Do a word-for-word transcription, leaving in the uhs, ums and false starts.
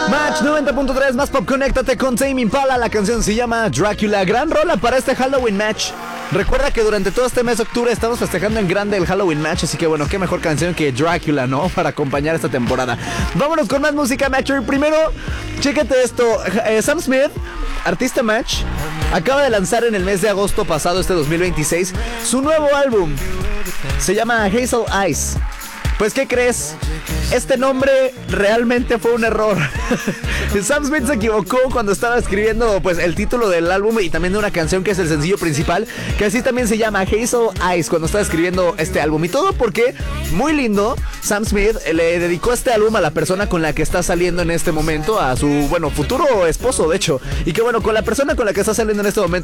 Match noventa punto tres, más pop, conéctate con Tame Impala. La canción se llama Dracula. Gran rola para este Halloween Match. Recuerda que durante todo este mes de octubre estamos festejando en grande el Halloween Match, así que bueno, qué mejor canción que Dracula, ¿no? Para acompañar esta temporada. Vámonos con más música, Matcher. Primero, chécate esto. Eh, Sam Smith, artista Match, acaba de lanzar en el mes de agosto pasado, este dos mil veintiséis, su nuevo álbum. Se llama Hazel Eyes. Pues, ¿qué crees? Este nombre realmente fue un error. Sam Smith se equivocó cuando estaba escribiendo pues el título del álbum y también de una canción que es el sencillo principal, que así también se llama Hazel Eyes, cuando estaba escribiendo este álbum. Y todo porque, muy lindo, Sam Smith le dedicó este álbum a la persona con la que está saliendo en este momento, a su, bueno, futuro esposo, de hecho. Y que bueno, con la persona con la que está saliendo en este momento